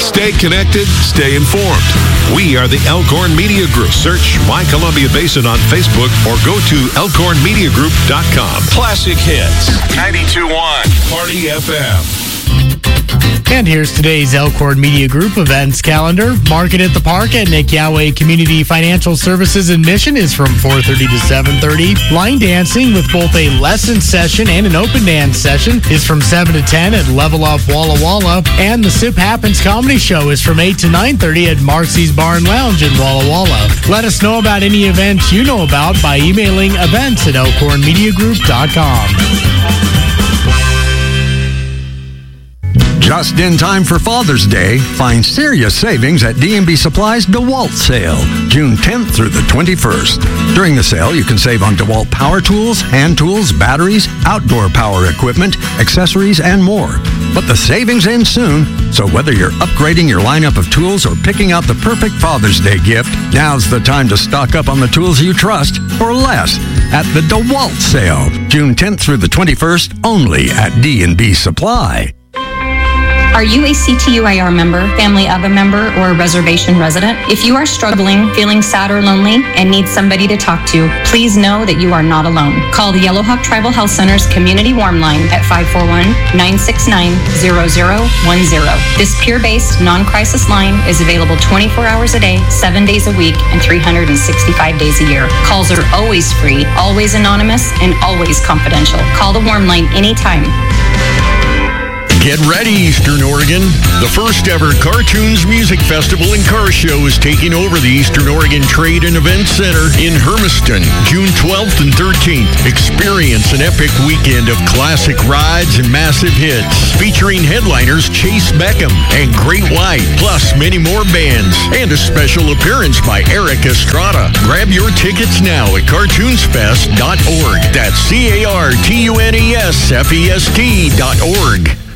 Stay connected, stay informed. We are the Elkhorn Media Group. Search My Columbia Basin on Facebook or go to elkhornmediagroup.com. Classic hits. 92.1 Party FM. And here's today's Elkhorn Media Group events calendar. Market at the Park at Nick Yahweh Community Financial Services in Mission is from 4:30 to 7:30. Line dancing with both a lesson session and an open dance session is from 7 to 10 at Level Up Walla Walla. And the Sip Happens Comedy Show is from 8 to 9:30 at Marcy's Bar and Lounge in Walla Walla. Let us know about any events you know about by emailing events@elkhornmediagroup.com. Just in time for Father's Day, find serious savings at D&B Supply's DeWalt sale, June 10th through the 21st. During the sale, you can save on DeWalt power tools, hand tools, batteries, outdoor power equipment, accessories, and more. But the savings end soon, so whether you're upgrading your lineup of tools or picking out the perfect Father's Day gift, now's the time to stock up on the tools you trust for less at the DeWalt sale, June 10th through the 21st, only at D&B Supply. Are you a CTUIR member, family of a member, or a reservation resident? If you are struggling, feeling sad or lonely, and need somebody to talk to, please know that you are not alone. Call the Yellowhawk Tribal Health Center's Community Warm Line at 541-969-0010. This peer-based, non-crisis line is available 24 hours a day, 7 days a week, and 365 days a year. Calls are always free, always anonymous, and always confidential. Call the Warm Line anytime. Get ready, Eastern Oregon. The first ever Cartoons Music Festival and Car Show is taking over the Eastern Oregon Trade and Event Center in Hermiston, June 12th and 13th. Experience an epic weekend of classic rides and massive hits, featuring headliners Chase Beckham and Great White, plus many more bands, and a special appearance by Eric Estrada. Grab your tickets now at cartoonsfest.org. That's CARTUNESFEST.org.